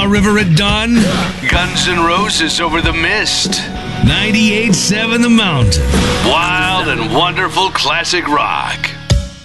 River at dawn. Guns N' Roses over the mist. 98.7 The Mountain. Wild and wonderful classic rock.